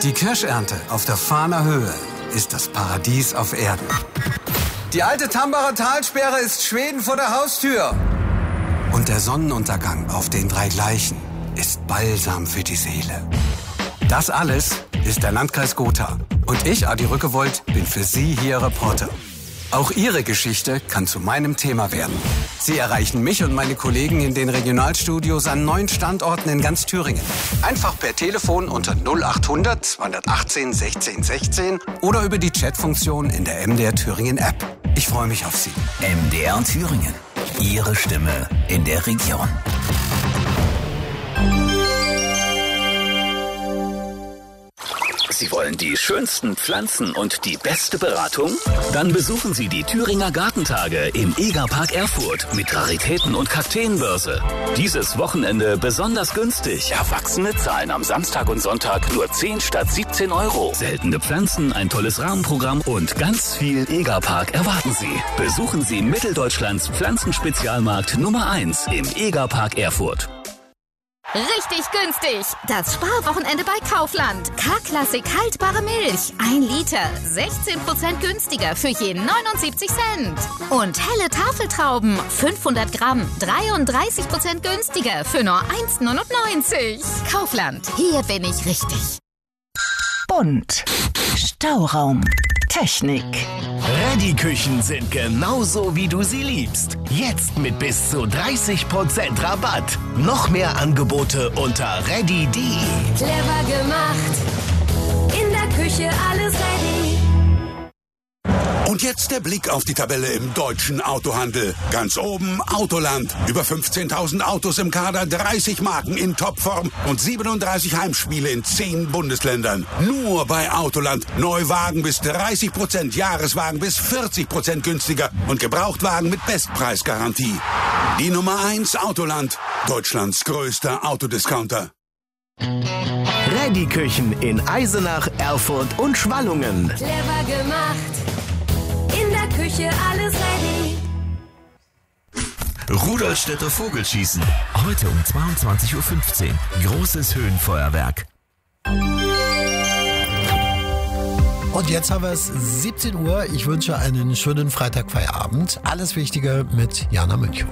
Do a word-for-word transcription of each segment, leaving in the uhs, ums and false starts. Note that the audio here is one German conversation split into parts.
Die Kirschernte auf der Fahner Höhe ist das Paradies auf Erden. Die alte Tambacher Talsperre ist Schweden vor der Haustür. Und der Sonnenuntergang auf den drei Gleichen ist Balsam für die Seele. Das alles ist der Landkreis Gotha. Und ich, Adi Rückewold, bin für Sie hier Reporter. Auch Ihre Geschichte kann zu meinem Thema werden. Sie erreichen mich und meine Kollegen in den Regionalstudios an neun Standorten in ganz Thüringen. Einfach per Telefon unter null achthundert zweihundertachtzehn sechzehn sechzehn oder über die Chatfunktion in der M D R Thüringen App. Ich freue mich auf Sie. M D R Thüringen. Ihre Stimme in der Region. Sie wollen die schönsten Pflanzen und die beste Beratung? Dann besuchen Sie die Thüringer Gartentage im Egerpark Erfurt mit Raritäten und Kakteenbörse. Dieses Wochenende besonders günstig. Erwachsene zahlen am Samstag und Sonntag nur zehn statt siebzehn Euro. Seltene Pflanzen, ein tolles Rahmenprogramm und ganz viel Egerpark erwarten Sie. Besuchen Sie Mitteldeutschlands Pflanzenspezialmarkt Nummer eins im Egerpark Erfurt. Richtig günstig. Das Sparwochenende bei Kaufland. K-Klassik haltbare Milch. Ein Liter. sechzehn Prozent günstiger für je neunundsiebzig Cent. Und helle Tafeltrauben. fünfhundert Gramm. dreiunddreißig Prozent günstiger für nur eins neunundneunzig. Kaufland. Hier bin ich richtig. Bunt. Stauraum. Technik. Reddy-Küchen sind genauso, wie du sie liebst. Jetzt mit bis zu dreißig Prozent Rabatt. Noch mehr Angebote unter reddy punkt de. Clever gemacht. In der Küche alles ready. Und jetzt der Blick auf die Tabelle im deutschen Autohandel. Ganz oben Autoland. Über fünfzehntausend Autos im Kader, dreißig Marken in Topform und siebenunddreißig Heimspiele in zehn Bundesländern. Nur bei Autoland. Neuwagen bis dreißig Prozent, Jahreswagen bis vierzig Prozent günstiger und Gebrauchtwagen mit Bestpreisgarantie. Die Nummer eins Autoland. Deutschlands größter Autodiscounter. Reddy-Küchen in Eisenach, Erfurt und Schwallungen. Clever gemacht. In der Küche alles ready. Rudolstädter Vogelschießen. Heute um zweiundzwanzig Uhr fünfzehn. Großes Höhenfeuerwerk. Und jetzt haben wir es siebzehn Uhr. Ich wünsche einen schönen Freitagfeierabend. Alles Wichtige mit Jana Münchow.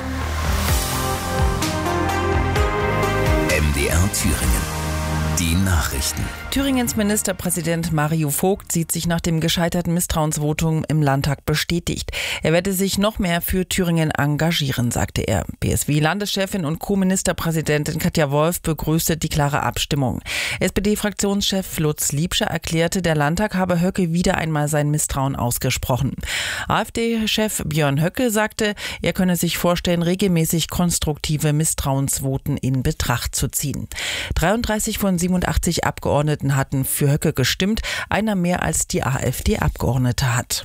M D R Thüringen. Die Nachrichten. Thüringens Ministerpräsident Mario Vogt sieht sich nach dem gescheiterten Misstrauensvotum im Landtag bestätigt. Er werde sich noch mehr für Thüringen engagieren, sagte er. B S W-Landeschefin und Co-Ministerpräsidentin Katja Wolf begrüßte die klare Abstimmung. S P D-Fraktionschef Lutz Liebscher erklärte, der Landtag habe Höcke wieder einmal sein Misstrauen ausgesprochen. AfD-Chef Björn Höcke sagte, er könne sich vorstellen, regelmäßig konstruktive Misstrauensvoten in Betracht zu ziehen. dreiunddreißig von siebenundachtzig Abgeordneten hatten für Höcke gestimmt, einer mehr als die AfD-Abgeordnete hat.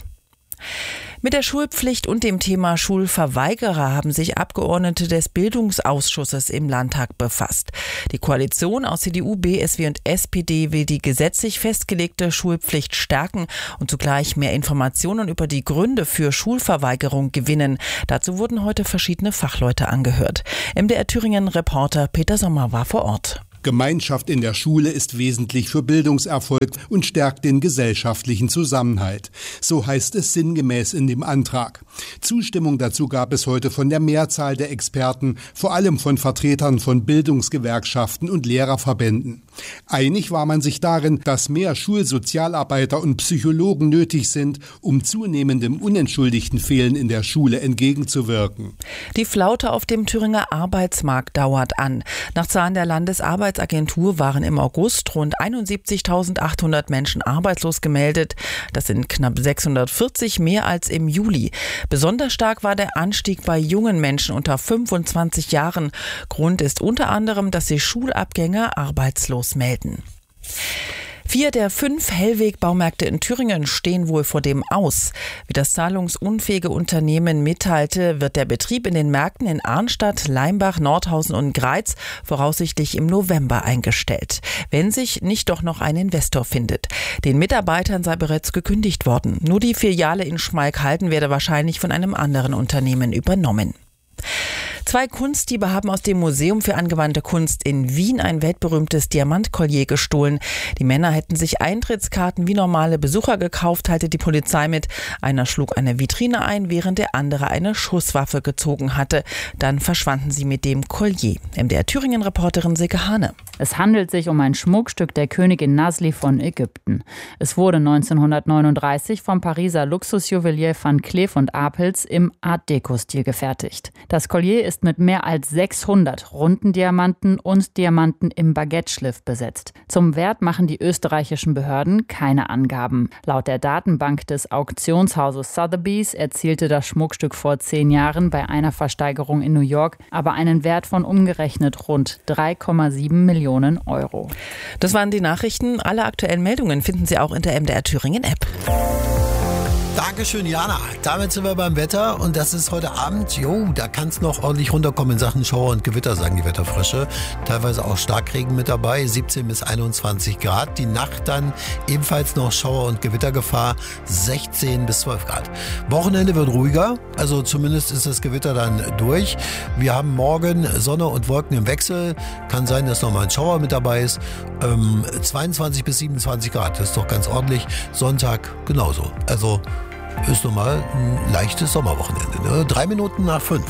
Mit der Schulpflicht und dem Thema Schulverweigerer haben sich Abgeordnete des Bildungsausschusses im Landtag befasst. Die Koalition aus C D U, B S W und S P D will die gesetzlich festgelegte Schulpflicht stärken und zugleich mehr Informationen über die Gründe für Schulverweigerung gewinnen. Dazu wurden heute verschiedene Fachleute angehört. M D R Thüringen-Reporter Peter Sommer war vor Ort. Gemeinschaft in der Schule ist wesentlich für Bildungserfolg und stärkt den gesellschaftlichen Zusammenhalt. So heißt es sinngemäß in dem Antrag. Zustimmung dazu gab es heute von der Mehrzahl der Experten, vor allem von Vertretern von Bildungsgewerkschaften und Lehrerverbänden. Einig war man sich darin, dass mehr Schulsozialarbeiter und Psychologen nötig sind, um zunehmendem unentschuldigten Fehlen in der Schule entgegenzuwirken. Die Flaute auf dem Thüringer Arbeitsmarkt dauert an. Nach Zahlen der Landesarbeitsagentur waren im August rund einundsiebzigtausendachthundert Menschen arbeitslos gemeldet. Das sind knapp sechshundertvierzig mehr als im Juli. Besonders stark war der Anstieg bei jungen Menschen unter fünfundzwanzig Jahren. Grund ist unter anderem, dass sich Schulabgänger arbeitslos melden. Vier der fünf Hellweg-Baumärkte in Thüringen stehen wohl vor dem Aus. Wie das zahlungsunfähige Unternehmen mitteilte, wird der Betrieb in den Märkten in Arnstadt, Leimbach, Nordhausen und Greiz voraussichtlich im November eingestellt, wenn sich nicht doch noch ein Investor findet. Den Mitarbeitern sei bereits gekündigt worden. Nur die Filiale in Schmalkalden werde wahrscheinlich von einem anderen Unternehmen übernommen. Zwei Kunstdiebe haben aus dem Museum für angewandte Kunst in Wien ein weltberühmtes Diamantkollier gestohlen. Die Männer hätten sich Eintrittskarten wie normale Besucher gekauft, teilte die Polizei mit. Einer schlug eine Vitrine ein, während der andere eine Schusswaffe gezogen hatte. Dann verschwanden sie mit dem Kollier. M D R Thüringen-Reporterin Silke Hane. Es handelt sich um ein Schmuckstück der Königin Nasli von Ägypten. Es wurde neunzehnhundertneununddreißig vom Pariser Luxusjuwelier Van Cleef und Arpels im Art-Deco-Stil gefertigt. Das Kollier ist mit mehr als sechshundert runden Diamanten und Diamanten im Baguette-Schliff besetzt. Zum Wert machen die österreichischen Behörden keine Angaben. Laut der Datenbank des Auktionshauses Sotheby's erzielte das Schmuckstück vor zehn Jahren bei einer Versteigerung in New York aber einen Wert von umgerechnet rund drei Komma sieben Millionen Euro. Das waren die Nachrichten. Alle aktuellen Meldungen finden Sie auch in der M D R Thüringen App. Dankeschön, Jana. Damit sind wir beim Wetter und das ist heute Abend, jo, da kann es noch ordentlich runterkommen in Sachen Schauer und Gewitter, sagen die Wetterfrösche. Teilweise auch Starkregen mit dabei, siebzehn bis einundzwanzig Grad. Die Nacht dann ebenfalls noch Schauer- und Gewittergefahr, sechzehn bis zwölf Grad. Wochenende wird ruhiger, also zumindest ist das Gewitter dann durch. Wir haben morgen Sonne und Wolken im Wechsel. Kann sein, dass nochmal ein Schauer mit dabei ist. Ähm, zweiundzwanzig bis siebenundzwanzig Grad, das ist doch ganz ordentlich. Sonntag genauso. Also ist nochmal ein leichtes Sommerwochenende. Ne? Drei Minuten nach fünf.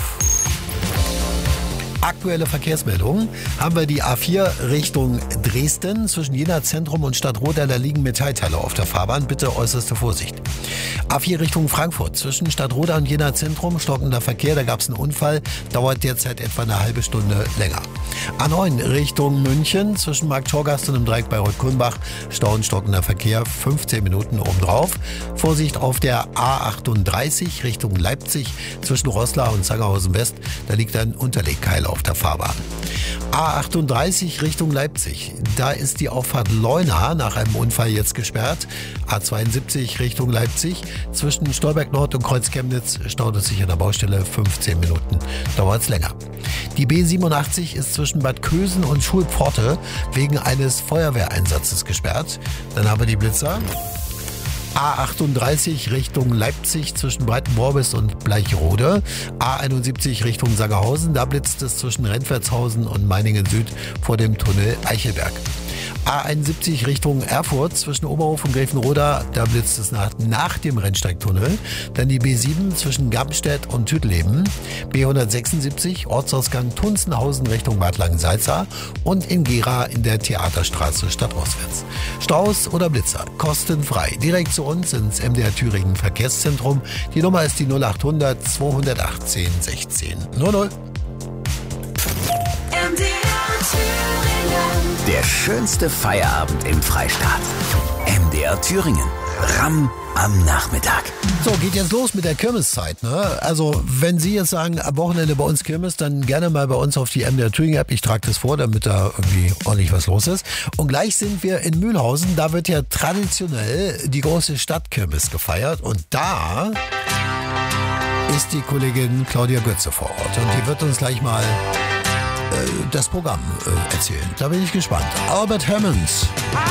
Aktuelle Verkehrsmeldungen haben wir die A vier Richtung Dresden zwischen Jena Zentrum und Stadtroda, da liegen Metallteile auf der Fahrbahn, bitte äußerste Vorsicht. A vier Richtung Frankfurt zwischen Stadtroda und Jena Zentrum, stockender Verkehr, da gab es einen Unfall, dauert derzeit etwa eine halbe Stunde länger. A neun Richtung München zwischen Markt-Torgast und dem Dreieck bei Rot-Kulmbach, Stau und stockender Verkehr, fünfzehn Minuten obendrauf. Vorsicht auf der A achtunddreißig Richtung Leipzig zwischen Roßla und Zangerhausen West, da liegt ein Unterlegkeil auf der Fahrbahn. A achtunddreißig Richtung Leipzig, da ist die Auffahrt Leuna nach einem Unfall jetzt gesperrt. A zweiundsiebzig Richtung Leipzig zwischen Stolberg Nord und Kreuz Chemnitz staut es sich an der Baustelle, fünfzehn Minuten dauert es länger. Die B siebenundachtzig ist zwischen Bad Kösen und Schulpforte wegen eines Feuerwehreinsatzes gesperrt. Dann haben wir die Blitzer. A achtunddreißig Richtung Leipzig zwischen Breitenmorbis und Bleichrode. A einundsiebzig Richtung Sangerhausen, da blitzt es zwischen Rentwertshausen und Meiningen Süd vor dem Tunnel Eichelberg. A einundsiebzig Richtung Erfurt zwischen Oberhof und Gräfenroda, da blitzt es nach, nach dem Rennsteigtunnel. Dann die B sieben zwischen Gamstedt und Tüttleben. B hundertsechsundsiebzig Ortsausgang Tunzenhausen Richtung Bad Langensalza und in Gera in der Theaterstraße stadtostwärts. Staus oder Blitzer, kostenfrei. Direkt zu uns ins M D R Thüringen Verkehrszentrum. Die Nummer ist die null achthundert zweihundertachtzehn sechzehn null null. M D R Thüringen. Der schönste Feierabend im Freistaat. M D R Thüringen. Ramm am Nachmittag. So, geht jetzt los mit der Kirmeszeit. Ne? Also, wenn Sie jetzt sagen, am Wochenende bei uns Kirmes, dann gerne mal bei uns auf die M D R Thüringen App. Ich trage das vor, damit da irgendwie ordentlich was los ist. Und gleich sind wir in Mühlhausen. Da wird ja traditionell die große Stadtkirmes gefeiert. Und da ist die Kollegin Claudia Götze vor Ort. Und die wird uns gleich mal äh, das Programm äh, erzählen. Da bin ich gespannt. Albert Hammond.